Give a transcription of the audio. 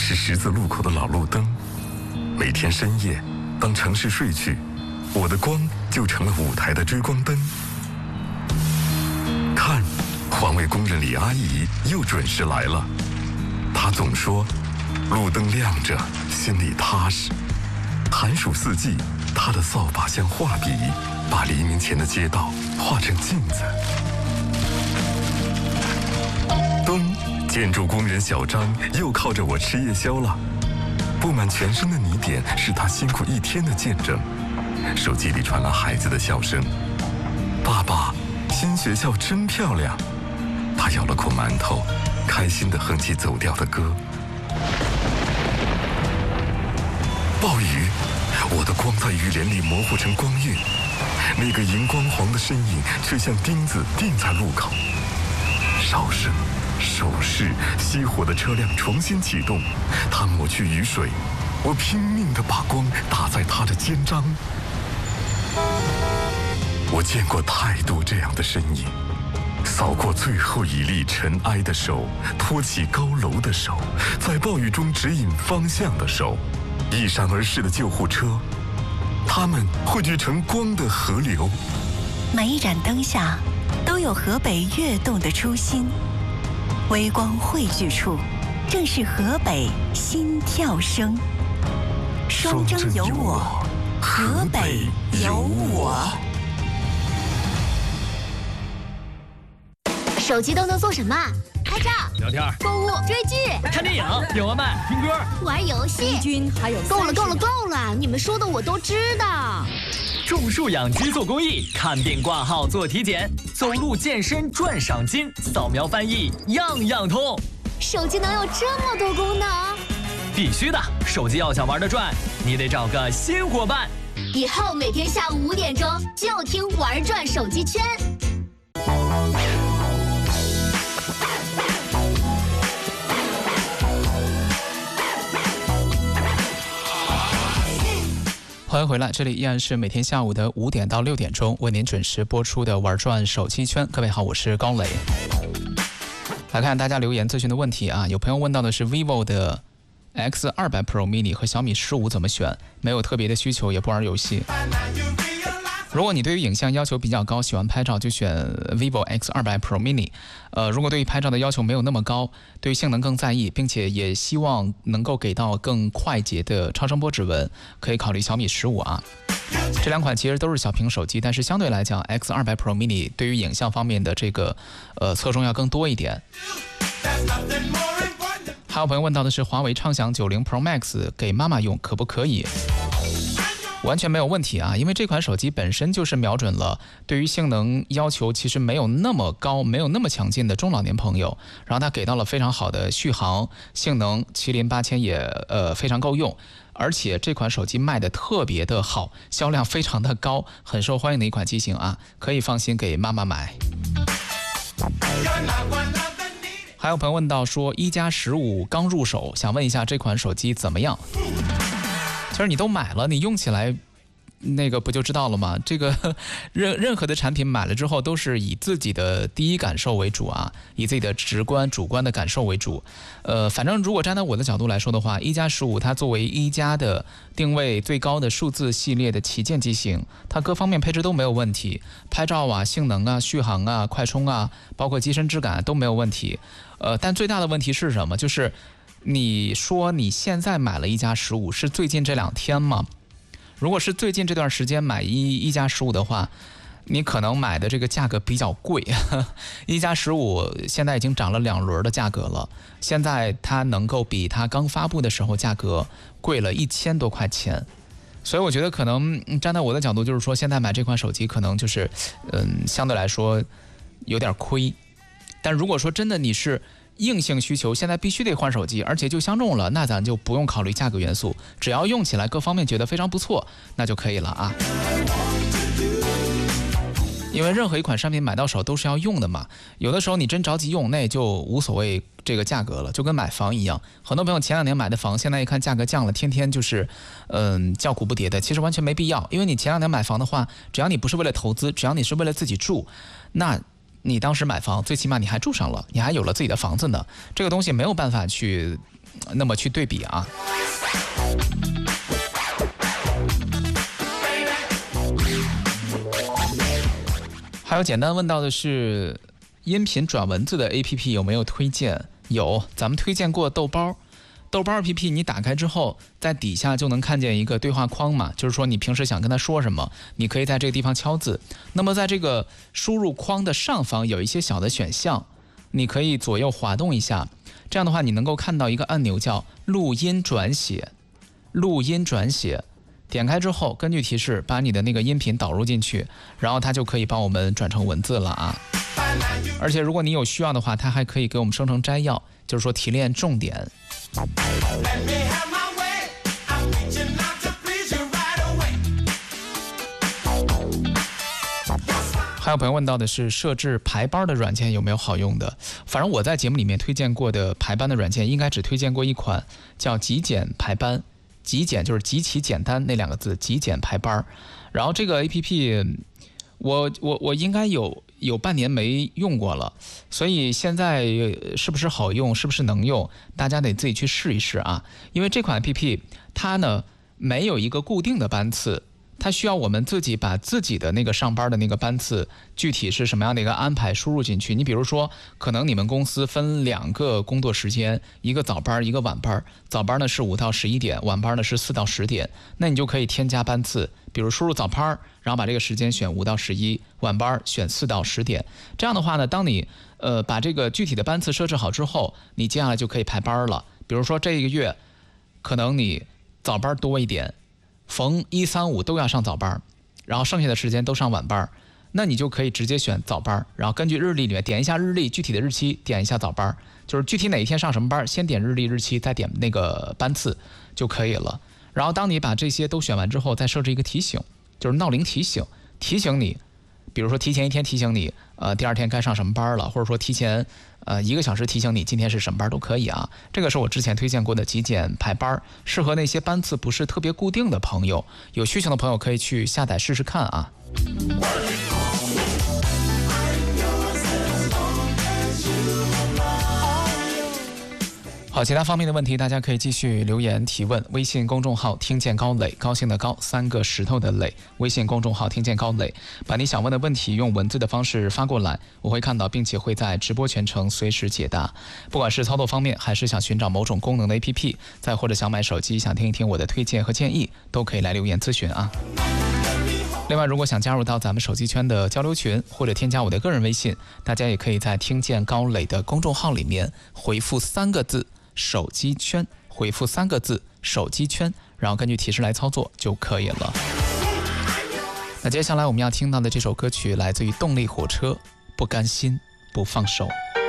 是十字路口的老路灯。每天深夜，当城市睡去，我的光就成了舞台的追光灯。看，环卫工人李阿姨又准时来了。她总说，路灯亮着，心里踏实。寒暑四季，她的扫把像画笔，把黎明前的街道画成镜子。冬，建筑工人小张又靠着我吃夜宵了。布满全身的泥点是他辛苦一天的见证。手机里传来孩子的笑声：“爸爸，新学校真漂亮。”他咬了口馒头，开心地哼起走调的歌。暴雨，我的光在雨帘里模糊成光晕，那个荧光黄的身影却像钉子钉在路口。哨声、手势，熄火的车辆重新启动，他抹去雨水，我拼命地把光打在他的肩章。我见过太多这样的身影，扫过最后一粒尘埃的手，托起高楼的手，在暴雨中指引方向的手，一闪而逝的救护车，它们汇聚成光的河流。 每一盏灯下都有河北跃动的初心，微光汇聚处，正是河北心跳声。双征有我，河北有我。 手机都能做什么？拍照、 聊天、 购物、追剧、 看电影、点外卖、听歌、 玩游戏。 君还有够了！你们说的我都知道。 种树养鸡做公益，看病挂号做体检，走路健身赚赏金，扫描翻译样样通。 手机能有这么多功能？ 必须的！手机要想玩得转，你得找个新伙伴。 以后每天下午5点钟就听玩转手机圈。 欢迎回来，这里依然是每天下午的5点到6点钟为您准时播出的玩转手机圈。各位好，我是高磊。来看大家留言咨询的问题啊，有朋友问到的是 vivo 的 X200 Pro Mini 和小米15怎么选，没有特别的需求，也不玩游戏。如果你对于影像要求比较高，喜欢拍照，就选 vivo X200 Pro Mini。如果对于拍照的要求没有那么高，对于性能更在意，并且也希望能够给到更快捷的超声波指纹，可以考虑小米15啊。这两款其实都是小屏手机，但是相对来讲 X200 Pro Mini 对于影像方面的这个侧重要更多一点。还有朋友问到的是华为畅享90 Pro Max 给妈妈用可不可以？完全没有问题啊，因为这款手机本身就是瞄准了对于性能要求其实没有那么高、没有那么强劲的中老年朋友，然后它给到了非常好的续航性能，麒麟8000也非常够用，而且这款手机卖的特别的好，销量非常的高，很受欢迎的一款机型啊，可以放心给妈妈买。还有朋友问到说一加15刚入手，想问一下这款手机怎么样？其实你都买了，你用起来那个不就知道了吗？这个任何的产品买了之后都是以自己的第一感受为主啊，以自己的直观主观的感受为主。反正如果站在我的角度来说的话，一加15它作为一加的定位最高的数字系列的旗舰机型，它各方面配置都没有问题，拍照啊、性能啊、续航啊、快充啊，包括机身质感都没有问题。但最大的问题是什么？就是你说你现在买了一加15是最近这2天吗？如果是最近这段时间买一加15的话，你可能买的这个价格比较贵。一加15现在已经涨了2轮的价格了，现在它能够比它刚发布的时候价格贵了1000多块钱，所以我觉得可能站在我的角度就是说，现在买这款手机可能就是相对来说有点亏。但如果说真的你是硬性需求，现在必须得换手机，而且就相中了，那咱就不用考虑价格元素，只要用起来各方面觉得非常不错，那就可以了啊。因为任何一款商品买到手都是要用的嘛，有的时候你真着急用，那也就无所谓这个价格了，就跟买房一样。很多朋友前2年买的房，现在一看价格降了，天天就是叫苦不迭的，其实完全没必要。因为你前2年买房的话，只要你不是为了投资，只要你是为了自己住，那你当时买房最起码你还住上了，你还有了自己的房子呢，这个东西没有办法去那么去对比啊。还有简单问到的是，音频转文字的 APP 有没有推荐？有，咱们推荐过豆包。豆包 APP 你打开之后，在底下就能看见一个对话框嘛，就是说你平时想跟他说什么，你可以在这个地方敲字。那么在这个输入框的上方有一些小的选项，你可以左右滑动一下，这样的话你能够看到一个按钮叫录音转写。录音转写，点开之后根据提示把你的那个音频导入进去，然后它就可以帮我们转成文字了啊。而且如果你有需要的话，它还可以给我们生成摘要，就是说提炼重点。还有朋友问到的是设置排班的软件有没有好用的？反正我在节目里面推荐过的排班的软件，应该只推荐过一款，叫极简排班。极简就是极其简单那2个字，极简排班。然后这个 APP， 我应该有半年没用过了，所以现在是不是好用，是不是能用，大家得自己去试一试啊。因为这款 APP 它呢没有一个固定的班次，它需要我们自己把自己的那个上班的那个班次具体是什么样的一个安排输入进去。你比如说，可能你们公司分2个工作时间，一个早班一个晚班，早班呢是5到11点，晚班呢是4到10点，那你就可以添加班次，比如输入早班，然后把这个时间选5到11，晚班选4到10点。这样的话呢，当你把这个具体的班次设置好之后，你接下来就可以排班了。比如说这一个月可能你早班多一点，逢1、3、5都要上早班，然后剩下的时间都上晚班，那你就可以直接选早班，然后根据日历里面点一下日历具体的日期，点一下早班，就是具体哪一天上什么班，先点日历日期，再点那个班次就可以了。然后当你把这些都选完之后，再设置一个提醒，就是闹铃提醒，提醒你，比如说提前1天提醒你，第2天该上什么班了，或者说提前1个小时提醒你今天是什么班都可以啊。这个是我之前推荐过的极简排班，适合那些班次不是特别固定的朋友，有需求的朋友可以去下载试试看啊。好，其他方面的问题大家可以继续留言提问。微信公众号听见高磊，高兴的高，3个石头的磊。微信公众号听见高磊，把你想问的问题用文字的方式发过来，我会看到，并且会在直播全程随时解答。不管是操作方面，还是想寻找某种功能的 APP， 再或者想买手机，想听一听我的推荐和建议，都可以来留言咨询啊。另外，如果想加入到咱们手机圈的交流群，或者添加我的个人微信，大家也可以在听见高磊的公众号里面回复3个字手机圈，回复3个字手机圈，然后根据提示来操作就可以了。那接下来我们要听到的这首歌曲来自于动力火车，不甘心不放手。